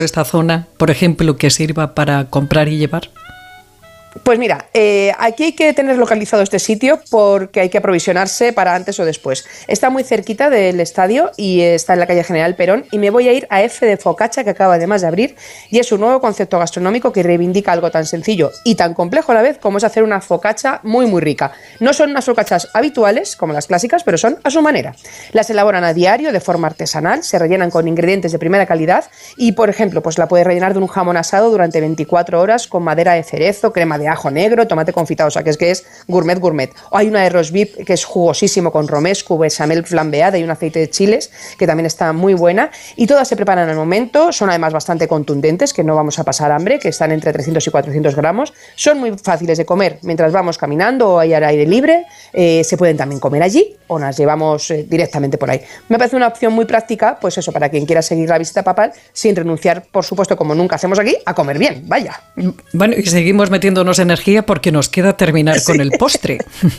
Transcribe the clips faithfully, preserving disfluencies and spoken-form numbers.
esta zona, por ejemplo, que sirva para comprar y llevar? Pues mira, eh, aquí hay que tener localizado este sitio porque hay que aprovisionarse para antes o después. Está muy cerquita del estadio y está en la calle General Perón, y me voy a ir a F de Focaccia, que acaba además de abrir, y es un nuevo concepto gastronómico que reivindica algo tan sencillo y tan complejo a la vez como es hacer una focaccia muy muy rica. No son unas focaccias habituales como las clásicas, pero son a su manera. Las elaboran a diario de forma artesanal, se rellenan con ingredientes de primera calidad y, por ejemplo, pues la puedes rellenar de un jamón asado durante veinticuatro horas con madera de cerezo, crema de ajo negro, tomate confitado, o sea que es que es gourmet gourmet. O hay una de roast beef que es jugosísimo con romesco, bechamel flambeada y un aceite de chiles que también está muy buena, y todas se preparan al momento, son además bastante contundentes, que no vamos a pasar hambre, que están entre trescientos y cuatrocientos gramos, son muy fáciles de comer mientras vamos caminando o hay al aire libre, eh, se pueden también comer allí o las llevamos eh, directamente por ahí. Me parece una opción muy práctica, pues eso, para quien quiera seguir la visita papal sin renunciar, por supuesto, como nunca hacemos aquí, a comer bien, vaya. Bueno, y seguimos metiéndonos energía porque nos queda terminar sí. con el postre.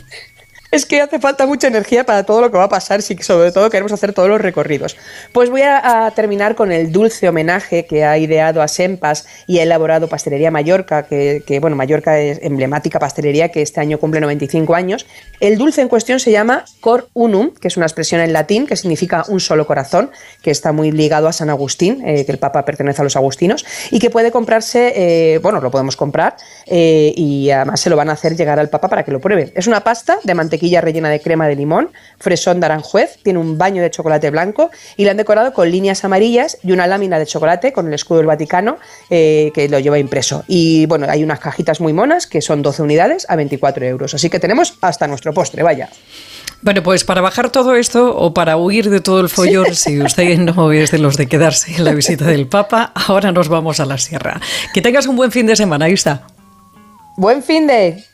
Es que hace falta mucha energía para todo lo que va a pasar, si sobre todo queremos hacer todos los recorridos. Pues voy a, a terminar con el dulce homenaje que ha ideado a Sempas y ha elaborado Pastelería Mallorca, que, que bueno, Mallorca es emblemática pastelería que este año cumple noventa y cinco años. El dulce en cuestión se llama Cor Unum, que es una expresión en latín que significa un solo corazón, que está muy ligado a San Agustín, eh, que el Papa pertenece a los agustinos, y que puede comprarse, eh, bueno, lo podemos comprar, eh, y además se lo van a hacer llegar al Papa para que lo pruebe. Es una pasta de mantequilla rellena de crema de limón, fresón de aranjuez, tiene un baño de chocolate blanco y la han decorado con líneas amarillas y una lámina de chocolate con el escudo del Vaticano, eh, que lo lleva impreso. Y bueno, hay unas cajitas muy monas que son doce unidades a veinticuatro euros. Así que tenemos hasta nuestro postre, vaya. Bueno, pues para bajar todo esto o para huir de todo el follón, si usted no es de los de quedarse en la visita del Papa, ahora nos vamos a la sierra. Que tengas un buen fin de semana, ahí está. Buen fin de...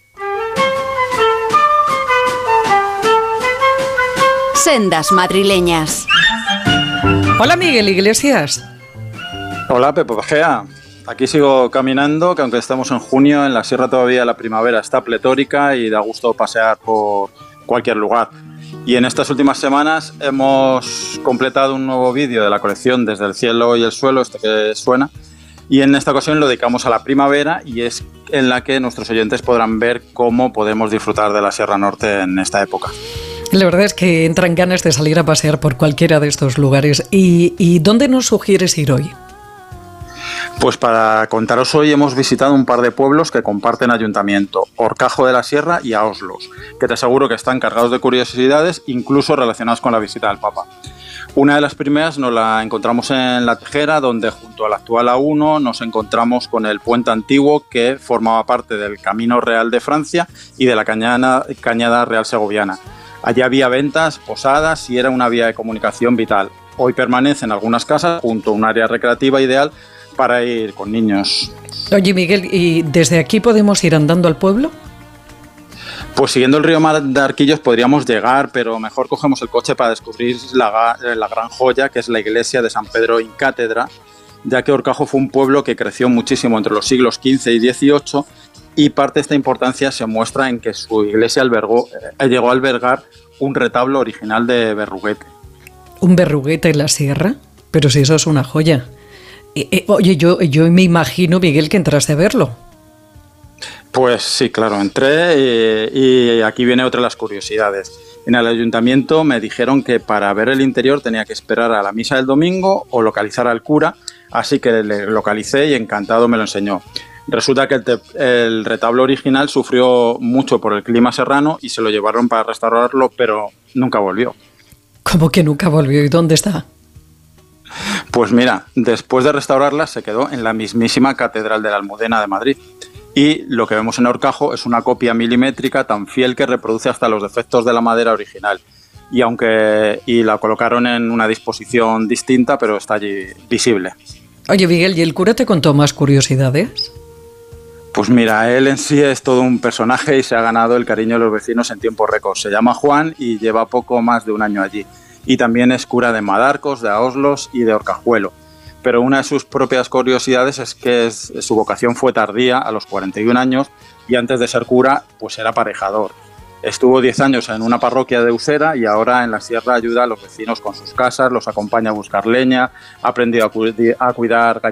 Sendas madrileñas. Hola, Miguel Iglesias. Hola, Pepe Pajea. Aquí sigo caminando, que aunque estamos en junio, en la sierra todavía la primavera está pletórica y da gusto pasear por cualquier lugar. Y en estas últimas semanas hemos completado un nuevo vídeo de la colección Desde el cielo y el suelo, este que suena, y en esta ocasión lo dedicamos a la primavera, y es en la que nuestros oyentes podrán ver cómo podemos disfrutar de la Sierra Norte en esta época. La verdad es que entran ganas de salir a pasear por cualquiera de estos lugares. ¿Y, y dónde nos sugieres ir hoy? Pues para contaros hoy hemos visitado un par de pueblos que comparten ayuntamiento, Horcajo de la Sierra y Aoslos, que te aseguro que están cargados de curiosidades, incluso relacionadas con la visita del Papa. Una de las primeras nos la encontramos en La Tejera, donde junto al actual A uno nos encontramos con el puente antiguo que formaba parte del Camino Real de Francia y de la Cañada, Cañada Real Segoviana. Allí había ventas, posadas y era una vía de comunicación vital. Hoy permanece en algunas casas junto a un área recreativa ideal para ir con niños. Oye, Miguel, ¿y desde aquí podemos ir andando al pueblo? Pues siguiendo el río Mar de Arquillos podríamos llegar, pero mejor cogemos el coche para descubrir la, la gran joya que es la iglesia de San Pedro in Cátedra, ya que Horcajo fue un pueblo que creció muchísimo entre los siglos quince y dieciocho, y parte de esta importancia se muestra en que su iglesia albergó, eh, llegó a albergar un retablo original de Berruguete. ¿Un Berruguete en la sierra? Pero si eso es una joya. Eh, eh, oye, yo, yo me imagino, Miguel, que entraste a verlo. Pues sí, claro, entré y, y aquí viene otra de las curiosidades. En el ayuntamiento me dijeron que para ver el interior tenía que esperar a la misa del domingo o localizar al cura, así que le localicé y encantado me lo enseñó. Resulta que el, te- el retablo original sufrió mucho por el clima serrano y se lo llevaron para restaurarlo, pero nunca volvió. ¿Cómo que nunca volvió? ¿Y dónde está? Pues mira, después de restaurarla se quedó en la mismísima Catedral de la Almudena de Madrid. Y lo que vemos en Horcajo es una copia milimétrica tan fiel que reproduce hasta los defectos de la madera original. Y aunque y la colocaron en una disposición distinta, pero está allí visible. Oye, Miguel, ¿y el cura te contó más curiosidades? Pues mira, él en sí es todo un personaje y se ha ganado el cariño de los vecinos en tiempo récord. Se llama Juan y lleva poco más de un año allí. Y también es cura de Madarcos, de Aoslos y de Horcajuelo. Pero una de sus propias curiosidades es que es, su vocación fue tardía, a los cuarenta y un años, y antes de ser cura, pues era aparejador. Estuvo diez años en una parroquia de Usera y ahora en la sierra ayuda a los vecinos con sus casas, los acompaña a buscar leña, ha aprendido a, cu- a cuidar